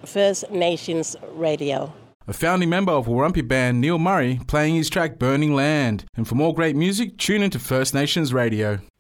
First Nations Radio. A founding member of Warumpi band Neil Murray playing his track Burning Land. And for more great music, tune into First Nations Radio.